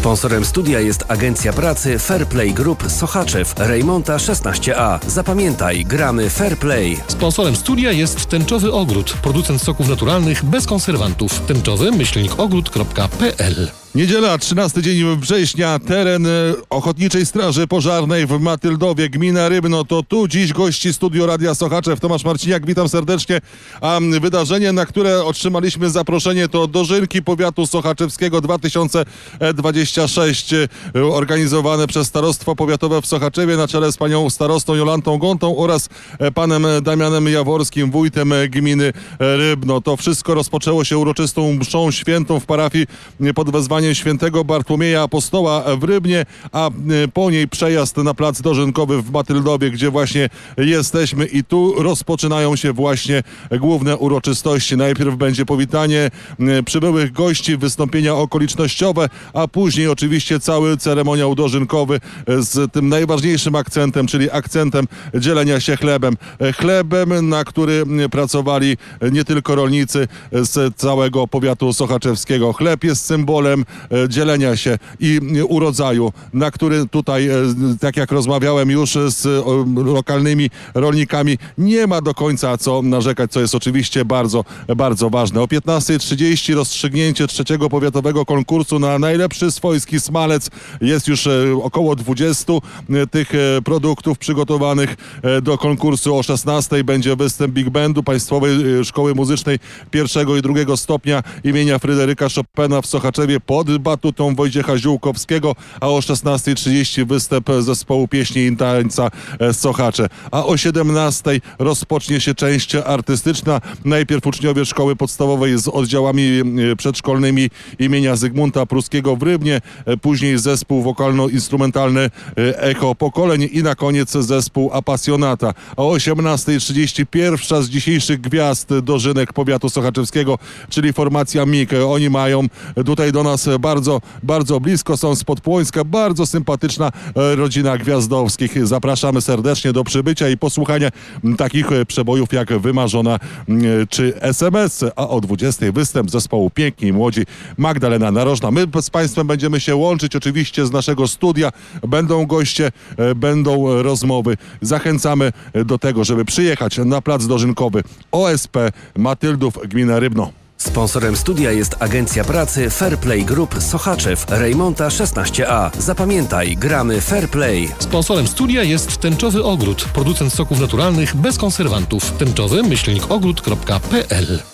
Sponsorem studia jest agencja pracy Fairplay Group Sochaczew, Rejmonta 16A. Zapamiętaj, gramy Fairplay. Sponsorem studia jest Tęczowy Ogród, producent soków naturalnych bez konserwantów. tęczowy-ogród.pl. Niedziela, 13 dzień września, teren Ochotniczej Straży Pożarnej w Matyldowie, gmina Rybno. To tu dziś gości Studio Radia Sochaczew. Tomasz Marciniak, witam serdecznie. A wydarzenie, na które otrzymaliśmy zaproszenie, to Dożynki Powiatu Sochaczewskiego 2026, organizowane przez Starostwo Powiatowe w Sochaczewie na czele z panią starostą Jolantą Gontą oraz panem Damianem Jaworskim, wójtem gminy Rybno. To wszystko rozpoczęło się uroczystą mszą świętą w parafii pod wezwaniem świętego Bartłomieja Apostoła w Rybnie, a po niej przejazd na plac dożynkowy w Matyldowie, gdzie właśnie jesteśmy, i tu rozpoczynają się właśnie główne uroczystości. Najpierw będzie powitanie przybyłych gości, wystąpienia okolicznościowe, a później oczywiście cały ceremoniał dożynkowy z tym najważniejszym akcentem, czyli akcentem dzielenia się chlebem. Chlebem, na który pracowali nie tylko rolnicy z całego powiatu sochaczewskiego. Chleb jest symbolem dzielenia się i urodzaju, na który tutaj, tak jak rozmawiałem już z lokalnymi rolnikami, nie ma do końca co narzekać, co jest oczywiście bardzo, bardzo ważne. O 15:30 rozstrzygnięcie trzeciego powiatowego konkursu na najlepszy swojski smalec. Jest już około 20 tych produktów przygotowanych do konkursu. O 16:00 będzie występ Big Bandu Państwowej Szkoły Muzycznej I i II stopnia imienia Fryderyka Chopina w Sochaczewie pod batutą Wojciecha Ziółkowskiego, a o 16:30 występ zespołu pieśni i tańca Sochacze. A o 17:00 rozpocznie się część artystyczna. Najpierw uczniowie szkoły podstawowej z oddziałami przedszkolnymi imienia Zygmunta Pruskiego w Rybnie, później zespół wokalno-instrumentalny Echo Pokoleń i na koniec zespół Apasjonata. A o 18:30 pierwsza z dzisiejszych gwiazd dożynek powiatu sochaczewskiego, czyli formacja MIG. Oni mają tutaj do nas bardzo, bardzo blisko, są z Podpłońska, bardzo sympatyczna rodzina Gwiazdowskich. Zapraszamy serdecznie do przybycia i posłuchania takich przebojów jak Wymarzona czy SMS, a o 20:00 występ zespołu Piękni i Młodzi Magdalena Narożna. My z Państwem będziemy się łączyć oczywiście z naszego studia. Będą goście, będą rozmowy. Zachęcamy do tego, żeby przyjechać na plac dożynkowy OSP Matyldów, gmina Rybno. Sponsorem studia jest agencja pracy Fairplay Group Sochaczew, Rejmonta 16A. Zapamiętaj, gramy Fairplay. Sponsorem studia jest Tęczowy Ogród, producent soków naturalnych bez konserwantów. tęczowy-ogród.pl.